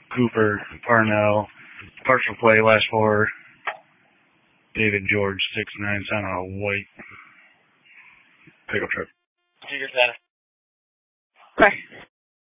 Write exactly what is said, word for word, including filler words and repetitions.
Cooper, Parnell, partial play, last four. David George, six nine, sign on a white pickup truck. Figures that. Okay.